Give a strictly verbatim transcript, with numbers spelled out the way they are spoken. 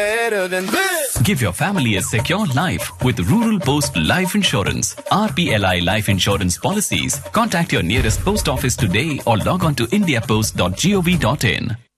better than this. Give your family a secure life with Rural Post Life Insurance. R P L I Life Insurance Policies. Contact your nearest post office today or log on to india post dot gov dot in.